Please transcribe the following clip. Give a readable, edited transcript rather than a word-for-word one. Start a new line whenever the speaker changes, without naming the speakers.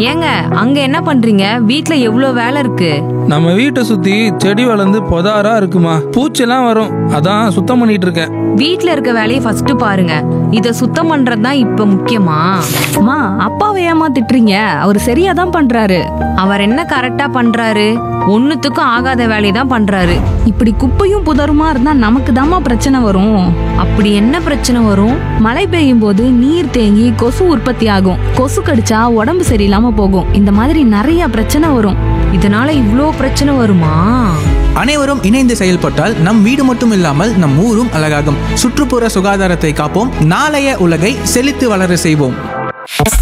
ஏங்க அங்க என்ன பண்றீங்க? வீட்ல எவ்ளோ வேலை இருக்கு.
நம்ம வீட்டை சுத்தி செடி வளர்ந்து பொதாரா இருக்குமா, பூச்செல்லாம் வரும், அதான் சுத்தம் பண்ணிட்டு இருக்கேன்.
வீட்ல இருக்க வேலையை ஃபர்ஸ்ட் பாருங்க. இத சுத்தம் பண்றதுதான் இப்ப முக்கியமா?
அம்மா, அப்பாவை ஏமா திட்டுறீங்க? அவர் சரியா தான் பண்றாரு.
அவர் என்ன கரெக்டா பண்றாரு? ஒண்ணுத்துக்கும் ஆகாத வேலையை தான் பண்றாரு.
இப்படி குப்பையும் புதருமா இருந்தா நமக்கு தாம்மா பிரச்சனை வரும்.
அப்படி என்ன பிரச்சனை வரும்?
மழை பெய்யும் போது நீர் தேங்கி கொசு உற்பத்தி ஆகும். கொசு கடிச்சா உடம்பு சரியில்லாம போகும். இந்த மாதிரி நிறைய பிரச்சனை வரும்.
இதனால இவ்ளோ பிரச்சனை வருமா?
அனைவரும் இணைந்து செயல்பட்டால் நம் வீடு மட்டும் இல்லாமல் நம் ஊரும் அழகாகும். சுற்றுப்புற சுகாதாரத்தை காப்போம். நாளைய உலகை செழித்து வளர செய்வோம்.